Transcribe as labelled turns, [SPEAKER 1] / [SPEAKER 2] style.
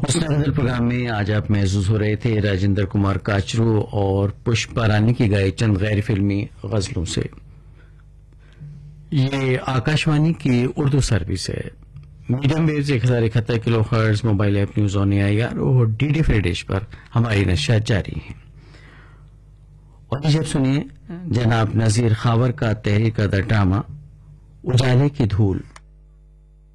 [SPEAKER 1] हुस्न गजल प्रोग्राम में आज आप महसूस हो रहे थे राजेंद्र कुमार काचरू और पुष्पा रानी की गाई चंद गैर फिल्मी गजलों से। ये आकाशवाणी की उर्दू सर्विस है। Medium wave 1071 kilo hertz mobile app news on AIR और डीडी फ्री डिश पर हमारी नशियात जारी है। और जब सुनिए जनाब नजीर खावर का तहरीर का ड्रामा उजाले की धूल।